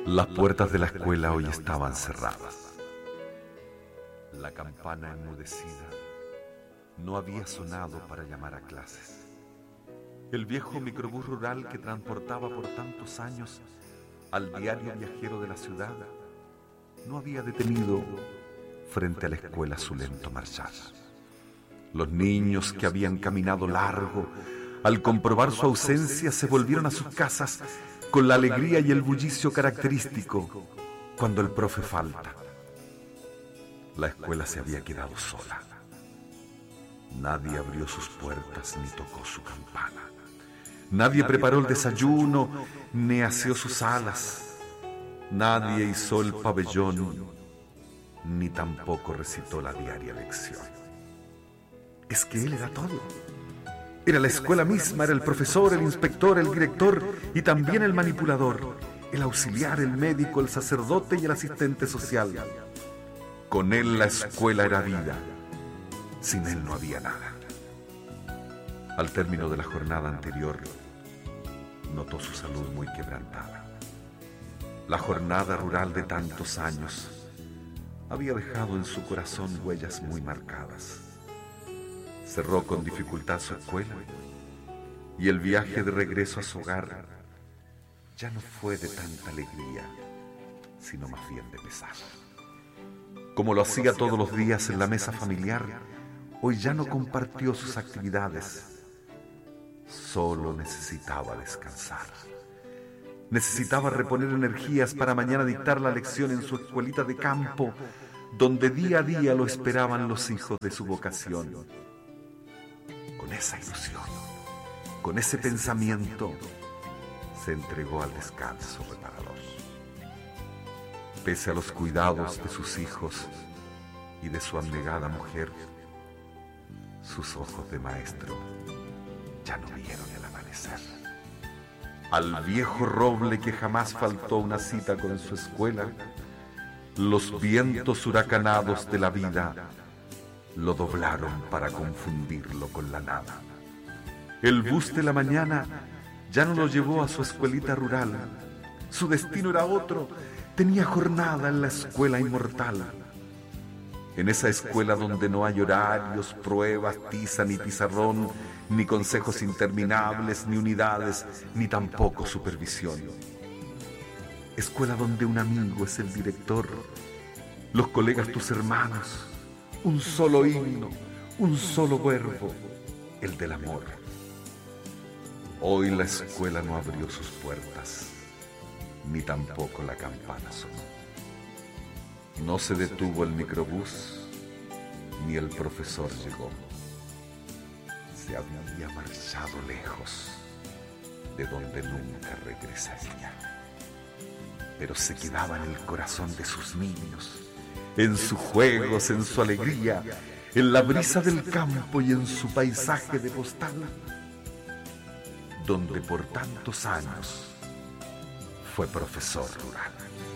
Las puertas de la escuela hoy estaban cerradas. La campana enmudecida no había sonado para llamar a clases. El viejo microbús rural que transportaba por tantos años al diario viajero de la ciudad no había detenido frente a la escuela su lento marchar. Los niños que habían caminado largo, al comprobar su ausencia, se volvieron a sus casas con la alegría y el bullicio característico cuando el profe falta. La escuela se había quedado sola. Nadie abrió sus puertas ni tocó su campana. Nadie preparó el desayuno ni aseó sus salas. Nadie izó el pabellón ni tampoco recitó la diaria lección. Es que él era todo. Era la escuela misma, era el profesor, el inspector, el director y también el manipulador, el auxiliar, el médico, el sacerdote y el asistente social. Con él la escuela era vida. Sin él no había nada. Al término de la jornada anterior, notó su salud muy quebrantada. La jornada rural de tantos años había dejado en su corazón huellas muy marcadas. Cerró con dificultad su escuela y el viaje de regreso a su hogar ya no fue de tanta alegría, sino más bien de pesar. Como lo hacía todos los días en la mesa familiar, hoy ya no compartió sus actividades. Solo necesitaba descansar. Necesitaba reponer energías para mañana dictar la lección en su escuelita de campo, donde día a día lo esperaban los hijos de su vocación. Con esa ilusión, con ese pensamiento, se entregó al descanso reparador. Pese a los cuidados de sus hijos y de su abnegada mujer, sus ojos de maestro ya no vieron el amanecer. Al viejo roble que jamás faltó una cita con su escuela, los vientos huracanados de la vida lo doblaron para confundirlo con la nada. El bus de la mañana ya no lo llevó a su escuelita rural. Su destino era otro. Tenía jornada en la escuela inmortal. En esa escuela donde no hay horarios, pruebas, tiza ni pizarrón, ni consejos interminables, ni unidades, ni tampoco supervisión. Escuela donde un amigo es el director, los colegas tus hermanos, un solo himno, un solo verbo, el del amor. Hoy la escuela no abrió sus puertas, ni tampoco la campana sonó. No se detuvo el microbús, ni el profesor llegó. Se había marchado lejos, de donde nunca regresaría. Pero se quedaba en el corazón de sus niños, en sus juegos, en su alegría, en la brisa del campo y en su paisaje de postal, donde por tantos años fue profesor rural.